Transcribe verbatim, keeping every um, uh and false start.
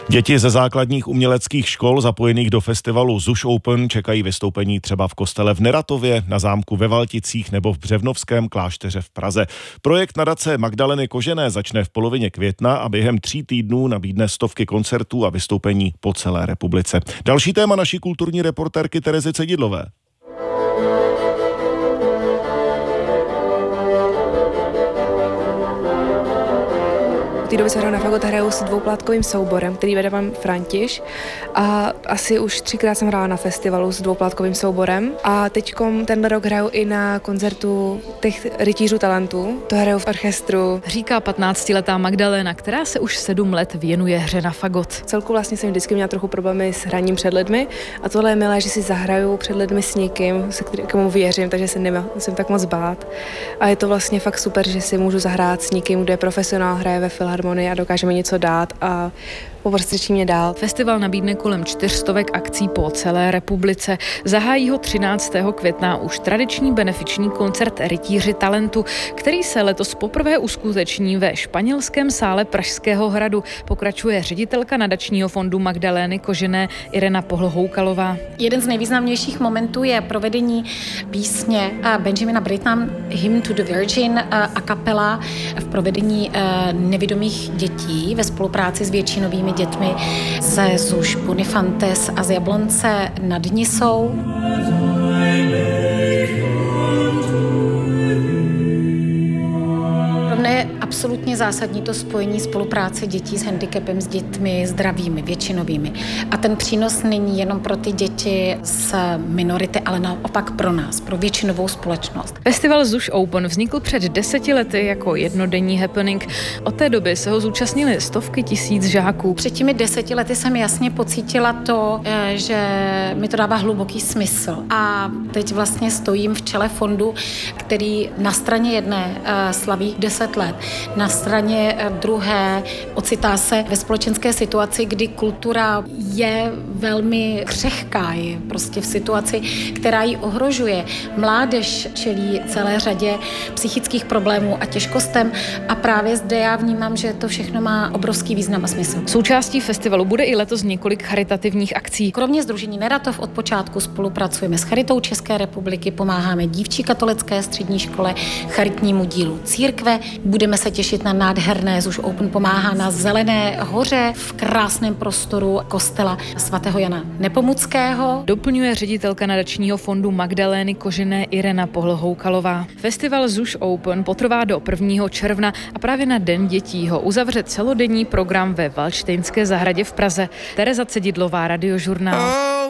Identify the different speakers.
Speaker 1: Děti ze základních uměleckých škol zapojených do festivalu Zuš Open čekají vystoupení třeba v kostele v Neratově, na zámku ve Valticích nebo v Břevnovském klášteře v Praze. Projekt nadace Magdaleny Kožené začne v polovině května a během tří týdnů nabídne stovky koncertů a vystoupení po celé republice. Další téma naší kulturní reportérky Terezy Cedidlové.
Speaker 2: V té době se hraju na fagot, hraju s dvouplátkovým souborem, který vede pan Františ, a asi už třikrát jsem hrála na festivalu s dvouplátkovým souborem a teďkom tenhle rok hraju i na koncertu těch rytířů talentů, to hraju v orchestru.
Speaker 3: Říká patnáctiletá Magdalena, která se už sedm let věnuje hře na fagot.
Speaker 2: Celku vlastně jsem vždycky měla trochu problémy s hraním před lidmi a tohle je milé, že si zahraju před lidmi s někým, se kterému věřím, takže se nemusím tak moc bát. A je to vlastně fakt super, že si můžu zahrát s někým, kdo je profesionál, hraje ve filharmonii a dokáže mi něco dát a povrstřečí mě dál.
Speaker 3: Festival nabídne kolem čtyřstovek akcí po celé republice. Zahájí ho třináctého května už tradiční benefiční koncert Rytíři talentu, který se letos poprvé uskuteční ve španělském sále Pražského hradu. Pokračuje ředitelka nadačního fondu Magdalény Kožené Irena Pohlhoukalová.
Speaker 4: Jeden z nejvýznamnějších momentů je provedení písně Benjamina Brittna Hymn to the Virgin a kapela v provedení nevidomých dětí ve spolupráci s většinovými dětmi ze Zuš Bonifantes a z Jablonce nad Nisou. Je absolutně zásadní to spojení spolupráce dětí s handicapem s dětmi zdravými, většinovými. A ten přínos není jenom pro ty děti z minority, ale naopak pro nás, pro většinovou společnost.
Speaker 3: Festival Zuš Open vznikl před deseti lety jako jednodenní happening. Od té doby se ho zúčastnili stovky tisíc žáků.
Speaker 4: Před těmi deseti lety jsem jasně pocítila to, že mi to dává hluboký smysl. A teď vlastně stojím v čele fondu, který na straně jedné slaví deset let. Na straně druhé ocitá se ve společenské situaci, kdy kultura je velmi křehká, je prostě v situaci, která ji ohrožuje. Mládež čelí celé řadě psychických problémů a těžkostem a právě zde já vnímám, že to všechno má obrovský význam a smysl.
Speaker 3: Součástí festivalu bude i letos několik charitativních akcí.
Speaker 4: Kromě sdružení Neratov od počátku spolupracujeme s Charitou České republiky, pomáháme Dívčí katolické střední škole, charitnímu dílu církve. Budeme se těšit na nádherné Zuš Open pomáhá na Zelené hoře v krásném prostoru kostela svatého Jana Nepomuckého.
Speaker 3: Doplňuje ředitelka nadačního fondu Magdalény Kožené Irena Pohlhoukalová. Festival Zuš Open potrvá do prvního června a právě na Den dětí ho uzavře celodenní program ve Valdštejnské zahradě v Praze. Tereza Cedidlová, Radiožurnál.